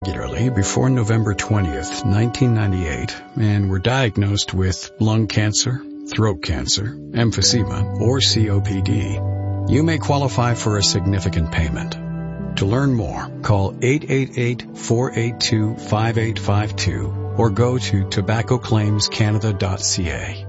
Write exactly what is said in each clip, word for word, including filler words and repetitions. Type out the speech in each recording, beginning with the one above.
regularly before November twentieth, nineteen ninety-eight, and were diagnosed with lung cancer, throat cancer, emphysema, or C O P D, you may qualify for a significant payment. To learn more, call eight eight eight, four eight two, five eight five two or go to tobacco claims canada dot c a.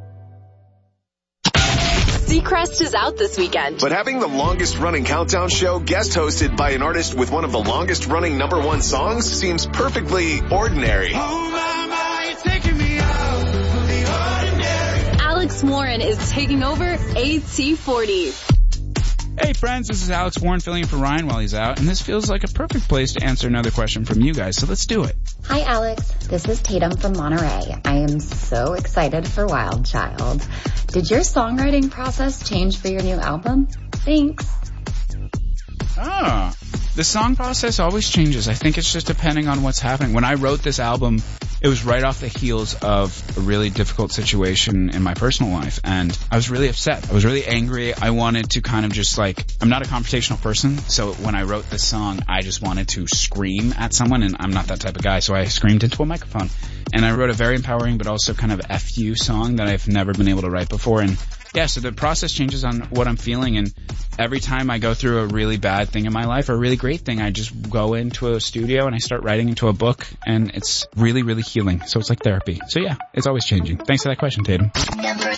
Seacrest is out this weekend. But having the longest running countdown show guest hosted by an artist with one of the longest running number one songs seems perfectly ordinary. Oh my, my, you're taking me out of the ordinary. Alex Warren is taking over A T forty. Hey friends, this is Alex Warren filling in for Ryan while he's out, and this feels like a perfect place to answer another question from you guys, so let's do it. Hi Alex, this is Tatum from Monterey. I am so excited for Wild Child. Did your songwriting process change for your new album? Thanks. Ah, the song process always changes. I think it's just depending on what's happening. When I wrote this album, it was right off the heels of a really difficult situation in my personal life, and I was really upset. I was really angry. I wanted to kind of just like, I'm not a confrontational person, so when I wrote this song, I just wanted to scream at someone, and I'm not that type of guy, so I screamed into a microphone. And I wrote a very empowering but also kind of F you song that I've never been able to write before, and yeah, so the process changes on what I'm feeling, and every time I go through a really bad thing in my life or a really great thing, I just go into a studio and I start writing into a book, and it's really, really healing. So it's like therapy. So yeah, it's always changing. Thanks for that question, Tatum.